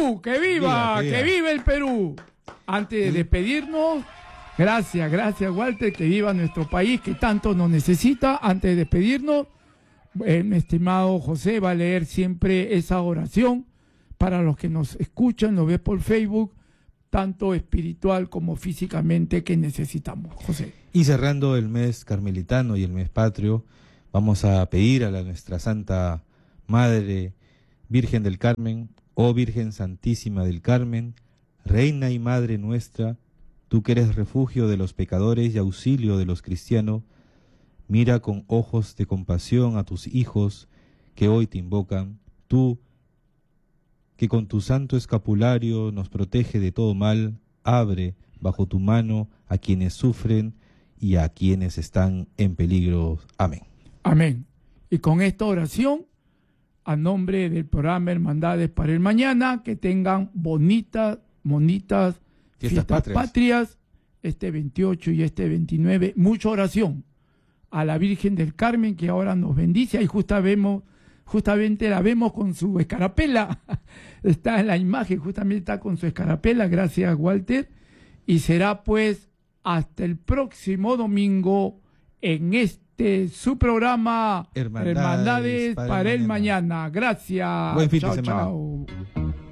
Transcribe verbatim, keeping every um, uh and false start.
Perú, que viva, Viva, que viva. que viva el Perú. Antes de despedirnos, gracias, gracias Walter, que viva nuestro país que tanto nos necesita. Antes de despedirnos, eh, mi estimado José va a leer siempre esa oración para los que nos escuchan, nos ven por Facebook, tanto espiritual como físicamente que necesitamos. José. Y cerrando el mes carmelitano y el mes patrio, vamos a pedir a la nuestra Santa Madre Virgen del Carmen, oh Virgen Santísima del Carmen, Reina y Madre nuestra, tú que eres refugio de los pecadores y auxilio de los cristianos, mira con ojos de compasión a tus hijos que hoy te invocan, tú que con tu santo escapulario nos protege de todo mal, abre bajo tu mano a quienes sufren y a quienes están en peligro. Amén. Amén. Y con esta oración, a nombre del programa Hermandades para el Mañana, que tengan bonitas, bonitas Fiestas fiestas patrias. patrias, este veintiocho y este veintinueve. Mucha oración a la Virgen del Carmen, que ahora nos bendice. Ahí justa vemos, justamente la vemos con su escarapela. Está en la imagen, justamente está con su escarapela. Gracias, Walter. Y será pues hasta el próximo domingo en este su programa Hermandades Hermandades para el para el Mañana. Mañana. Gracias. Buen fin de Chao, semana. chao.